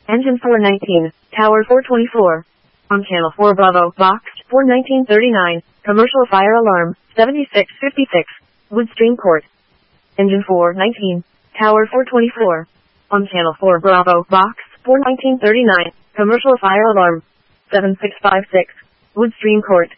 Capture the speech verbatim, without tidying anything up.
Engine four nineteen, Tower four twenty-four. On channel four Bravo, boxed, four nineteen thirty-nine, commercial fire alarm, seventy-six fifty-six, Woodstream Court. Engine four nineteen, Tower four twenty-four. On channel four Bravo, boxed, four nineteen thirty-nine, commercial fire alarm, seven six five six, Woodstream Court.